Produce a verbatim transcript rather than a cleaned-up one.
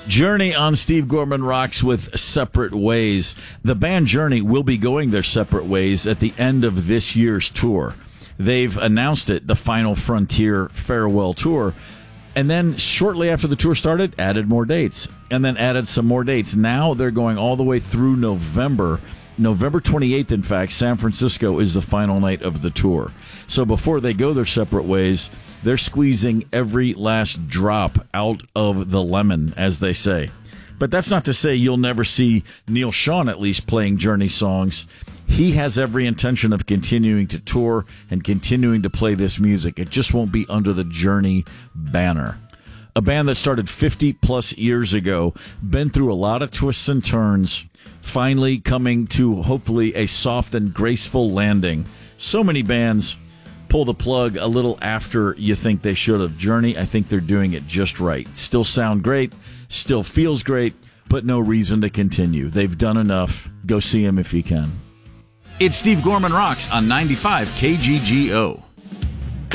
Journey on Steve Gorman Rocks with Separate Ways. The band Journey will be going their separate ways at the end of this year's tour. They've announced it, the Final Frontier Farewell Tour, and then shortly after the tour started, added more dates, and then added some more dates. Now they're going all the way through November. November twenty-eighth, in fact, San Francisco is the final night of the tour. So before they go their separate ways, they're squeezing every last drop out of the lemon, as they say. But that's not to say you'll never see Neal Schon at least playing Journey songs. He has every intention of continuing to tour and continuing to play this music. It just won't be under the Journey banner. A band that started fifty plus years ago, been through a lot of twists and turns, finally coming to hopefully a soft and graceful landing. So many bands pull the plug a little after you think they should have. Journey, I think they're doing it just right. Still sound great, still feels great, but no reason to continue. They've done enough. Go see them if you can. It's Steve Gorman Rocks on ninety-five K G G O.